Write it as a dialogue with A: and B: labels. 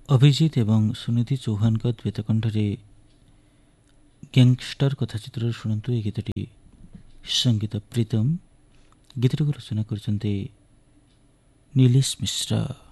A: ଅଭିଜିତ ଏବଂ ସୁନିଧି ଚୌହାନଙ୍କ ଦ୍ୱୈତ କଣ୍ଠରେ ଗ୍ୟାଙ୍ଗଷ୍ଟର କଥାଚିତ୍ରରେ ଶୁଣନ୍ତୁ ଏହି ଗୀତଟି। ସଙ୍ଗୀତ ପ୍ରୀତମ, ଗୀତଟିକୁ ରଚନା କରିଛନ୍ତି ନିଲେଶ ମିଶ୍ର।